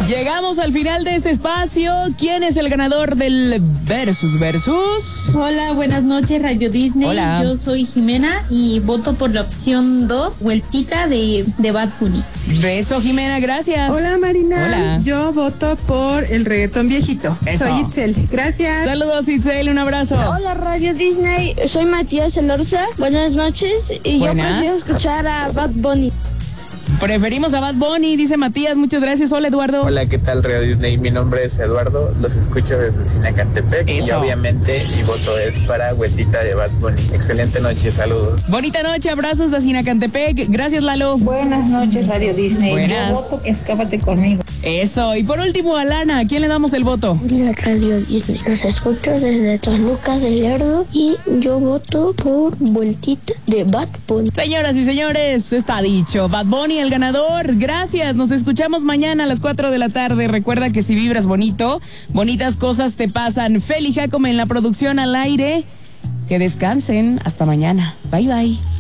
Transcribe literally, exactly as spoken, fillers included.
Llegamos al final de este espacio. ¿Quién es el ganador del Versus Versus? Hola, buenas noches, Radio Disney. Hola. Yo soy Jimena y voto por la opción dos, Vueltita de, de Bad Bunny. Beso, Jimena, gracias. Hola, Marina. Hola. Yo voto por el reggaetón viejito. Eso. Soy Itzel. Gracias. Saludos, Itzel, un abrazo. Hola Radio Disney, soy Matías Elorza. Buenas noches y Buenas. yo prefiero escuchar a Bad Bunny. Preferimos a Bad Bunny, dice Matías. Muchas gracias. Hola, Eduardo. Hola, ¿qué tal, Radio Disney? Mi nombre es Eduardo, los escucho desde Sinacantepec y Eso. obviamente mi voto es para Vueltita de Bad Bunny. Excelente noche, saludos. Bonita noche, abrazos a Sinacantepec. Gracias, Lalo. Buenas noches, Radio Disney. Buenas. Yo voto que escápate conmigo. Eso. Y por último, a Lana. ¿A quién le damos el voto? La Radio Disney. Los escucho desde Toluca del Lerdo y yo voto por Vueltita de Bad Bunny. Señoras y señores, está dicho. Bad Bunny, el ganador. Gracias. Nos escuchamos mañana a las cuatro de la tarde. Recuerda que si vibras bonito, bonitas cosas te pasan. Feli Jacome en la producción al aire. Que descansen. Hasta mañana. Bye, bye.